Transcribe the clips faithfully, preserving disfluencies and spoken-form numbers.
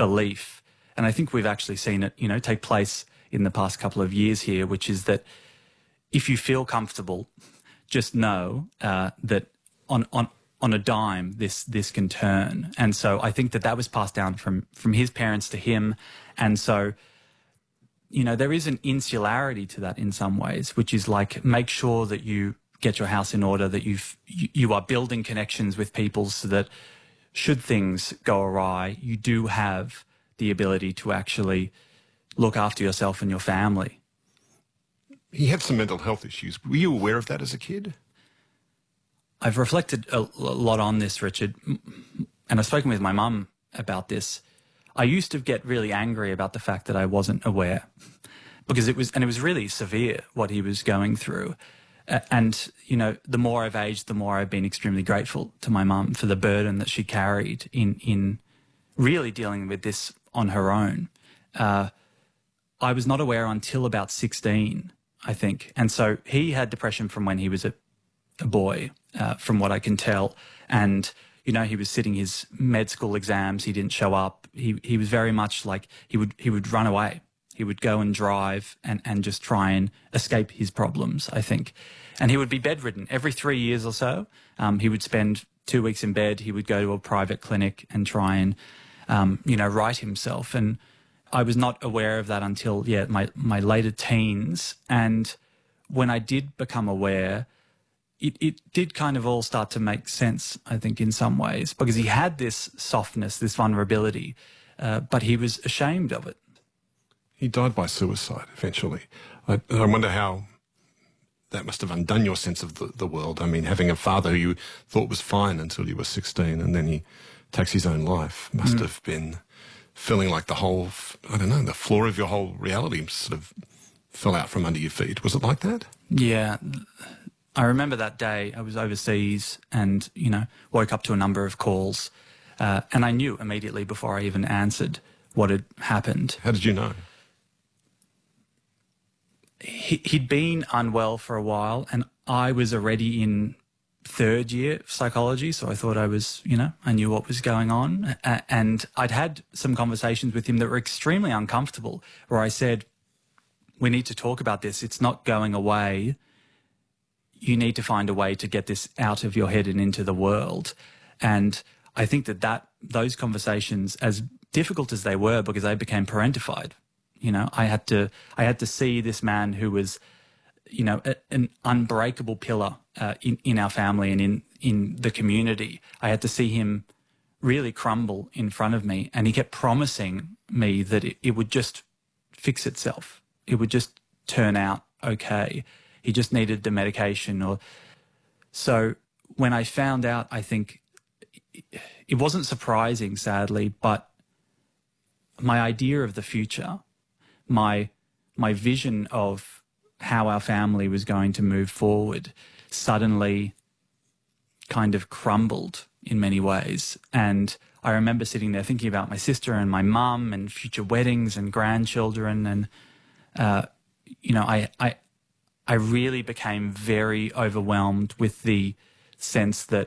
belief, and I think we've actually seen it, you know, take place in the past couple of years here, which is that if you feel comfortable, just know uh, that on on on a dime, this this can turn. And so I think that that was passed down from from his parents to him, and so, you know, there is an insularity to that in some ways, which is like, make sure that you get your house in order, that you've, you, you are building connections with people so that should things go awry, you do have the ability to actually look after yourself and your family. He had some mental health issues. Were you aware of that as a kid? I've reflected a lot on this, Richard, and I've spoken with my mum about this. I used to get really angry about the fact that I wasn't aware, because it was, and it was really severe what he was going through. Uh, and, you know, the more I've aged, the more I've been extremely grateful to my mum for the burden that she carried in, in really dealing with this on her own. Uh, I was not aware until about sixteen, I think. And so he had depression from when he was a, a boy, uh, from what I can tell. And, you know, he was sitting his med school exams. He didn't show up. He he was very much like he would he would run away. He would go and drive and, and just try and escape his problems, I think. And he would be bedridden every three years or so. Um, he would spend two weeks in bed. He would go to a private clinic and try and, um, you know, right himself. And I was not aware of that until, yeah, my, my later teens. And when I did become aware, It, it did kind of all start to make sense, I think, in some ways, because he had this softness, this vulnerability, uh, but he was ashamed of it. He died by suicide eventually. I, I wonder how that must have undone your sense of the, the world. I mean, having a father who you thought was fine until you were sixteen and then he takes his own life must mm. have been feeling like the whole, I don't know, the floor of your whole reality sort of fell out from under your feet. Was it like that? Yeah. I remember that day I was overseas and, you know, woke up to a number of calls uh, and I knew immediately before I even answered what had happened. How did you know? He, he'd been unwell for a while and I was already in third year of psychology, so I thought I was, you know, I knew what was going on. Uh, and I'd had some conversations with him that were extremely uncomfortable where I said, we need to talk about this. It's not going away. You need to find a way to get this out of your head and into the world. And I think that, that those conversations, as difficult as they were, because they became parentified, you know, I had to, I had to see this man who was, you know, a, an unbreakable pillar uh, in, in our family and in, in the community. I had to see him really crumble in front of me. And he kept promising me that it, it would just fix itself. It would just turn out okay. He just needed the medication. Or so when I found out, I think it wasn't surprising, sadly, but my idea of the future, my my vision of how our family was going to move forward suddenly kind of crumbled in many ways. And I remember sitting there thinking about my sister and my mum and future weddings and grandchildren. And, uh, you know, I, I, I really became very overwhelmed with the sense that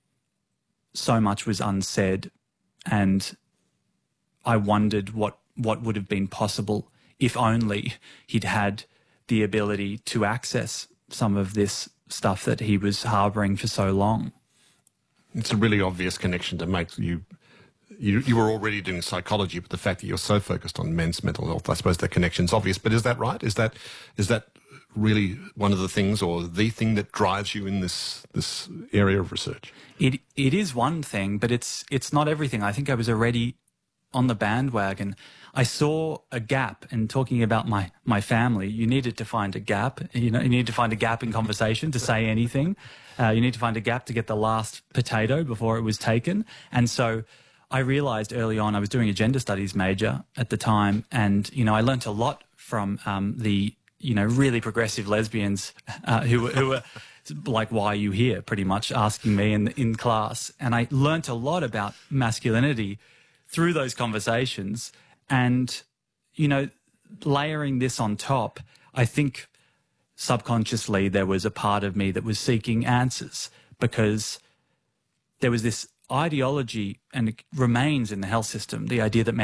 so much was unsaid. And I wondered what, what would have been possible if only he'd had the ability to access some of this stuff that he was harbouring for so long. It's a really obvious connection to make. You, you, you were already doing psychology, but the fact that you're so focused on men's mental health, I suppose the connection's obvious. But is that right? Is that, is that really one of the things, or the thing that drives you in this this area of research? It it is one thing, but it's it's not everything. I think I was already on the bandwagon. I saw a gap, and talking about my, my family, you needed to find a gap. You know, you need to find a gap in conversation to say anything. Uh, you need to find a gap to get the last potato before it was taken. And so I realized early on, I was doing a gender studies major at the time, and, you know, I learnt a lot from um, the, you know, really progressive lesbians uh, who, who were like, why are you here, pretty much asking me in, in class. And I learnt a lot about masculinity through those conversations. And, you know, layering this on top, I think subconsciously there was a part of me that was seeking answers, because there was this ideology, and it remains in the health system, the idea that men